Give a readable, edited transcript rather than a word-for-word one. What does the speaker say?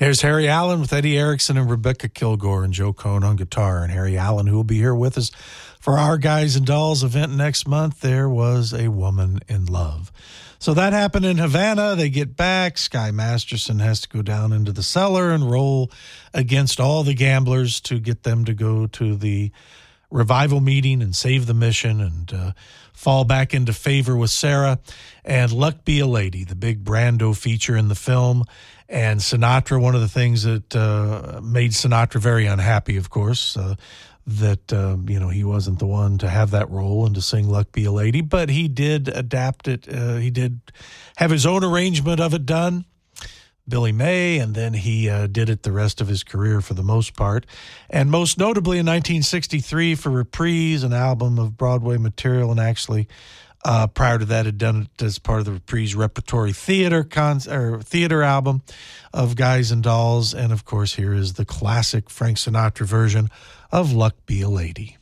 Here's Harry Allen with Eddie Erickson and Rebecca Kilgore and Joe Cohn on guitar. And Harry Allen, who will be here with us for our Guys and Dolls event next month. There Was a Woman in Love. So that happened in Havana. They get back. Sky Masterson has to go down into the cellar and roll against all the gamblers to get them to go to the revival meeting and save the mission and fall back into favor with Sarah. And Luck Be a Lady, the big Brando feature in the film. And Sinatra, one of the things that made Sinatra very unhappy, of course, that, he wasn't the one to have that role and to sing Luck Be a Lady, but he did adapt it. He did have his own arrangement of it done, Billy May, and then he did it the rest of his career for the most part. And most notably in 1963 for Reprise, an album of Broadway material, and actually prior to that had done it as part of the Reprise Repertory Theater theater album of Guys and Dolls. And of course, here is the classic Frank Sinatra version of Luck Be a Lady.